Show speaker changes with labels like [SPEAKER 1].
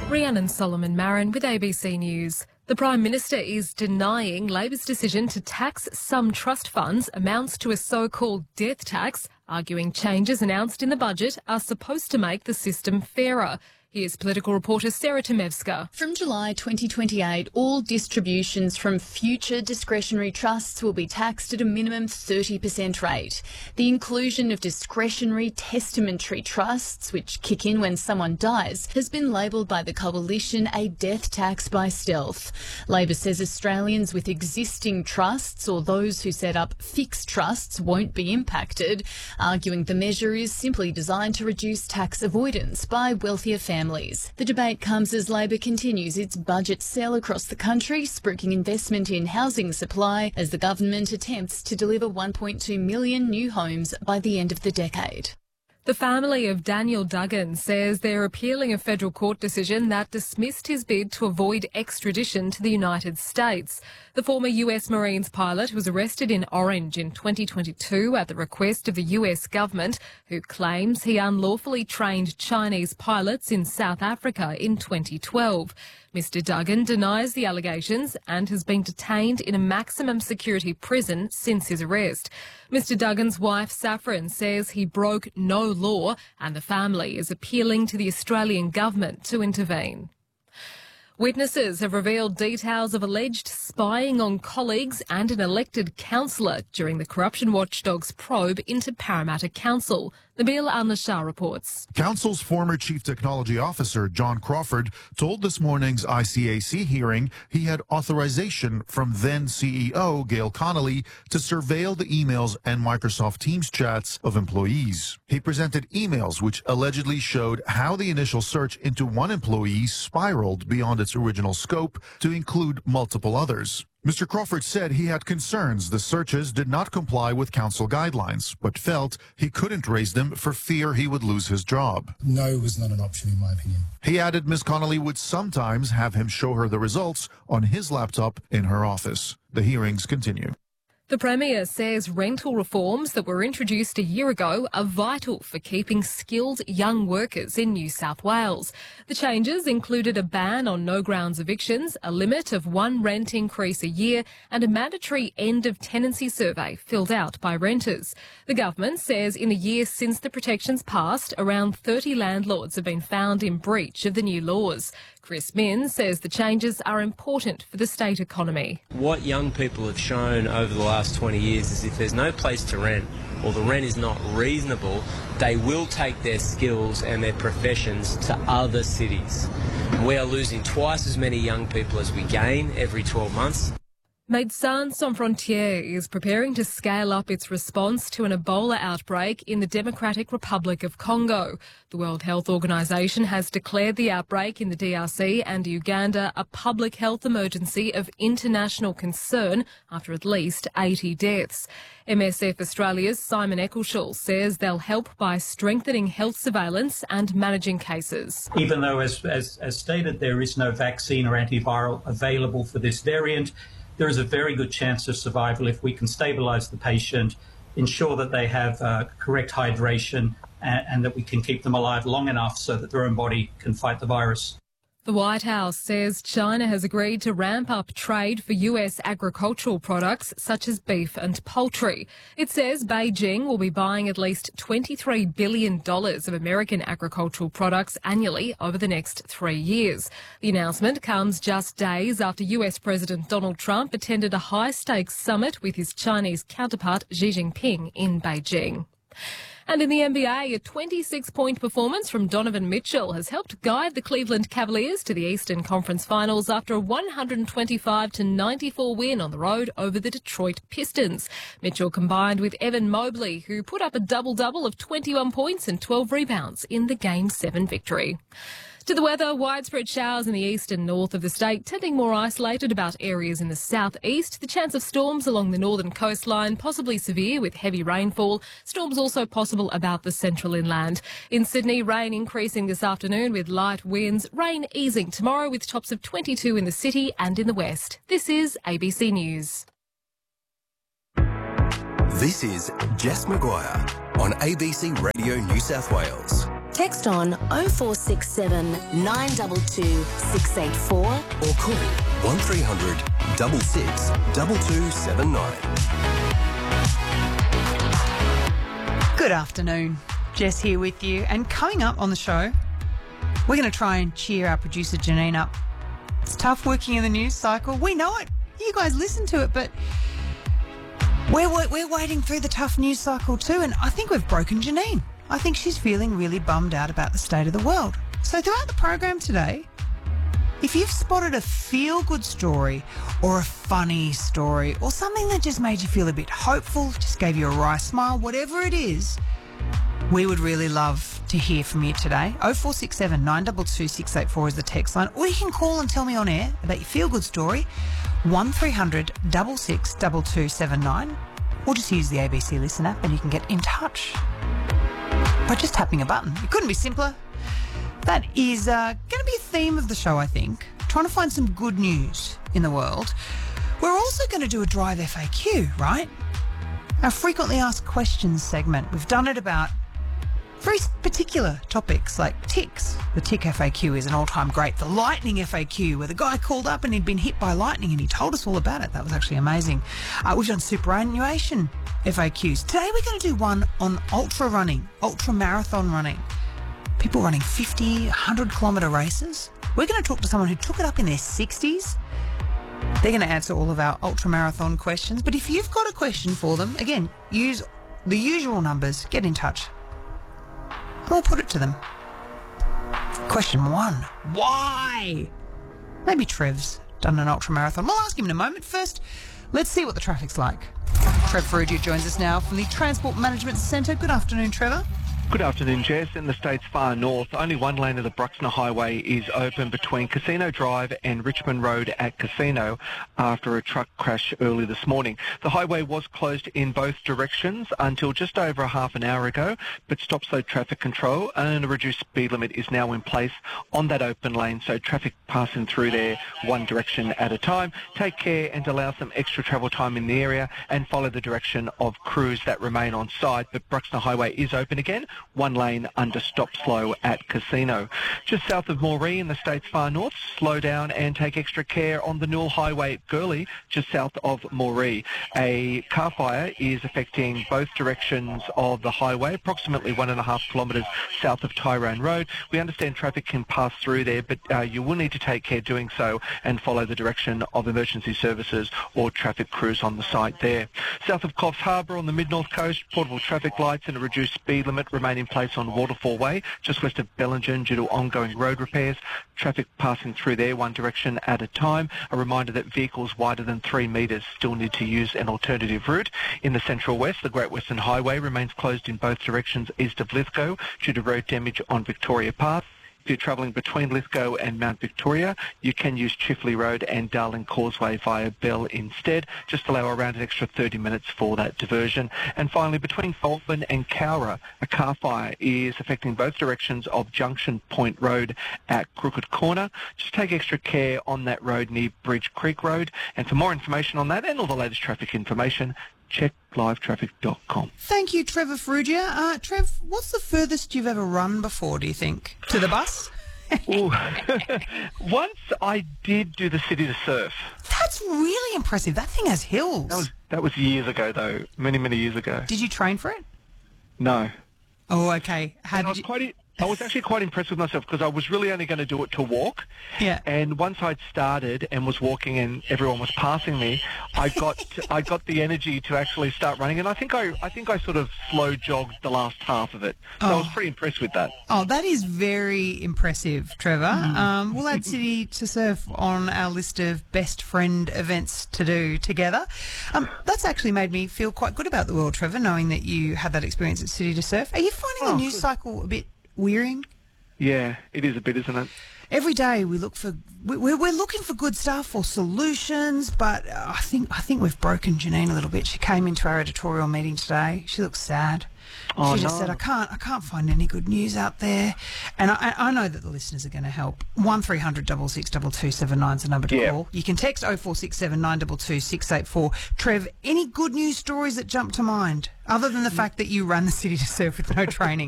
[SPEAKER 1] Rhiannon Solomon Marin with ABC News. The Prime Minister is denying Labor's decision to tax some trust funds amounts to a so-called death tax, arguing changes announced in the budget are supposed to make the system fairer. Here's political reporter Sarah Temevska.
[SPEAKER 2] From July 2028, all distributions from future discretionary trusts will be taxed at a minimum 30% rate. The inclusion of discretionary testamentary trusts, which kick in when someone dies, has been labelled by the Coalition a death tax by stealth. Labor says Australians with existing trusts or those who set up fixed trusts won't be impacted, arguing the measure is simply designed to reduce tax avoidance by wealthier families. The debate comes as Labor continues its budget sell across the country, spruiking investment in housing supply as the government attempts to deliver 1.2 million new homes by the end of the decade.
[SPEAKER 1] The family of Daniel Duggan says they're appealing a federal court decision that dismissed his bid to avoid extradition to the United States. The former US Marines pilot was arrested in Orange in 2022 at the request of the US government, who claims he unlawfully trained Chinese pilots in South Africa in 2012. Mr Duggan denies the allegations and has been detained in a maximum security prison since his arrest. Mr Duggan's wife, Saffron, says he broke no law and the family is appealing to the Australian government to intervene. Witnesses have revealed details of alleged spying on colleagues and an elected councillor during the corruption watchdog's probe into Parramatta Council. Nabil Al-Nashar reports.
[SPEAKER 3] Council's former Chief Technology Officer, John Crawford, told this morning's ICAC hearing he had authorization from then CEO Gail Connolly to surveil the emails and Microsoft Teams chats of employees. He presented emails which allegedly showed how the initial search into one employee spiraled beyond its original scope to include multiple others. Mr. Crawford said he had concerns the searches did not comply with council guidelines, but felt he couldn't raise them for fear he would lose his job.
[SPEAKER 4] No was not an option, in my opinion.
[SPEAKER 3] He added Ms. Connolly would sometimes have him show her the results on his laptop in her office. The hearings continue.
[SPEAKER 1] The Premier says rental reforms that were introduced a year ago are vital for keeping skilled young workers in New South Wales. The changes included a ban on no-grounds evictions, a limit of one rent increase a year and a mandatory end-of-tenancy survey filled out by renters. The government says in the year since the protections passed, around 30 landlords have been found in breach of the new laws. Chris Minns says the changes are important for the state economy.
[SPEAKER 5] What young people have shown over the last 20 years is if there's no place to rent or the rent is not reasonable, they will take their skills and their professions to other cities. We are losing twice as many young people as we gain every 12 months.
[SPEAKER 1] Médecins Sans Frontières is preparing to scale up its response to an Ebola outbreak in the Democratic Republic of Congo. The World Health Organization has declared the outbreak in the DRC and Uganda a public health emergency of international concern after at least 80 deaths. MSF Australia's Simon Eccleshall says they'll help by strengthening health surveillance and managing cases.
[SPEAKER 6] Even though, as stated, there is no vaccine or antiviral available for this variant, there is a very good chance of survival if we can stabilise the patient, ensure that they have correct hydration and that we can keep them alive long enough so that their own body can fight the virus.
[SPEAKER 1] The White House says China has agreed to ramp up trade for US agricultural products such as beef and poultry. It says Beijing will be buying at least $23 billion of American agricultural products annually over the next 3 years. The announcement comes just days after US President Donald Trump attended a high-stakes summit with his Chinese counterpart Xi Jinping in Beijing. And in the NBA, a 26-point performance from Donovan Mitchell has helped guide the Cleveland Cavaliers to the Eastern Conference Finals after a 125-94 win on the road over the Detroit Pistons. Mitchell combined with Evan Mobley, who put up a double-double of 21 points and 12 rebounds in the Game 7 victory. To the weather, widespread showers in the east and north of the state, tending more isolated about areas in the southeast. The chance of storms along the northern coastline, possibly severe with heavy rainfall. Storms also possible about the central inland. In Sydney, rain increasing this afternoon with light winds. Rain easing tomorrow with tops of 22 in the city and in the west. This is ABC News.
[SPEAKER 7] This is Jess McGuire on ABC Radio New South Wales. Text on 0467 922 684
[SPEAKER 8] or call 1300 66 2279.
[SPEAKER 9] Good afternoon. Jess here with you. And coming up on the show, we're going to try and cheer our producer Janine up. It's tough working in the news cycle. We know it. You guys listen to it, but we're wading through the tough news cycle too, and I think we've broken Janine. I think she's feeling really bummed out about the state of the world. So throughout the program today, if you've spotted a feel-good story or a funny story or something that just made you feel a bit hopeful, just gave you a wry smile, whatever it is, we would really love to hear from you today. 0467 922 684 is the text line, or you can call and tell me on air about your feel-good story, 1300 66 2279, or just use the ABC Listen app and you can get in touch by just tapping a button. It couldn't be simpler. That is going to be a theme of the show, I think. Trying to find some good news in the world. We're also going to do a Drive FAQ, right? Our frequently asked questions segment. We've done it about very particular topics like ticks. The tick FAQ is an all-time great. The lightning FAQ, where the guy called up and he'd been hit by lightning and he told us all about it. That was actually amazing. We've done superannuation FAQs. Today we're going to do one on ultra running, ultra marathon running. People running 50, 100-kilometre races. We're going to talk to someone who took it up in their 60s. They're going to answer all of our ultra marathon questions. But if you've got a question for them, again, use the usual numbers. Get in touch. We'll put it to them. Question 1. Why? Maybe Trev's done an ultra marathon. We'll ask him in a moment. First, let's see what the traffic's like. Trev Ferrugia joins us now from the Transport Management Centre. Good afternoon, Trevor.
[SPEAKER 10] Good afternoon, Jess. In the state's far north, only one lane of the Bruxner Highway is open between Casino Drive and Richmond Road at Casino after a truck crash early this morning. The highway was closed in both directions until just over a half an hour ago, but stop-slow traffic control and a reduced speed limit is now in place on that open lane, so traffic passing through there one direction at a time. Take care and allow some extra travel time in the area and follow the direction of crews that remain on site. But Bruxner Highway is open again, one lane under stop-slow at Casino. Just south of Moree in the state's far north, slow down and take extra care on the Newell Highway at Gurley, just south of Moree. A car fire is affecting both directions of the highway, approximately 1.5 kilometres south of Tyrone Road. We understand traffic can pass through there, but you will need to take care doing so and follow the direction of emergency services or traffic crews on the site there. South of Coffs Harbour on the mid-north coast, portable traffic lights and a reduced speed limit remain in place on Waterfall Way, just west of Bellingen due to ongoing road repairs. Traffic passing through there one direction at a time. A reminder that vehicles wider than 3 metres still need to use an alternative route. In the Central West, the Great Western Highway remains closed in both directions east of Lithgow due to road damage on Victoria Path. If you're travelling between Lithgow and Mount Victoria, you can use Chifley Road and Darling Causeway via Bell instead. Just allow around an extra 30 minutes for that diversion. And finally, between Falkland and Cowra, a car fire is affecting both directions of Junction Point Road at Crooked Corner. Just take extra care on that road near Bridge Creek Road. And for more information on that and all the latest traffic information, check livetraffic.com.
[SPEAKER 9] Thank you, Trevor Ferrugia. Trev, what's the furthest you've ever run before, do you think? To the bus?
[SPEAKER 10] Once I did do the City to Surf.
[SPEAKER 9] That's really impressive. That thing has hills.
[SPEAKER 10] That was years ago, though. Many, many years ago.
[SPEAKER 9] Did you train for it?
[SPEAKER 10] No.
[SPEAKER 9] Oh, okay.
[SPEAKER 10] I was actually quite impressed with myself because I was really only going to do it to walk.
[SPEAKER 9] Yeah.
[SPEAKER 10] And once I'd started and was walking and everyone was passing me, I got the energy to actually start running. And I think I sort of slow jogged the last half of it. So I was pretty impressed with that.
[SPEAKER 9] Oh, that is very impressive, Trevor. We'll add City to Surf on our list of best friend events to do together. That's actually made me feel quite good about the world, Trevor, knowing that you had that experience at City to Surf. Are you finding the news cycle a bit wearing?
[SPEAKER 10] Yeah, it is a bit, isn't it?
[SPEAKER 9] Every day we're looking for good stuff or solutions, but I think we've broken Janine a little bit. She came into our editorial meeting today. She looks sad. She just said, I can't find any good news out there. And I know that the listeners are going to help. 1300 66 2279 is the number to call. You can text 0467 922 684. Trev, any good news stories that jump to mind, other than the fact that you ran the City to Surf with no training?